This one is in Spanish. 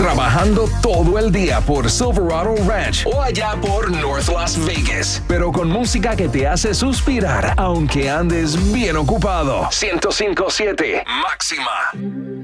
trabajando todo el día por Silverado Ranch o allá por North Las Vegas, pero con música que te hace suspirar aunque andes bien ocupado. 105.7 Máxima.